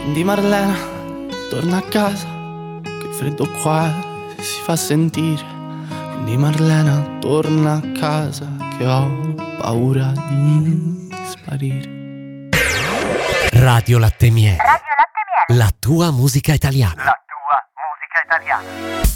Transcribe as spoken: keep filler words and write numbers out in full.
Quindi Marlena, torna a casa, che il freddo qua si fa sentire. Quindi Marlena, torna a casa, che ho paura di sparire. Radio Latte Miele. Radio Latte Miele. La tua musica italiana. La tua musica italiana.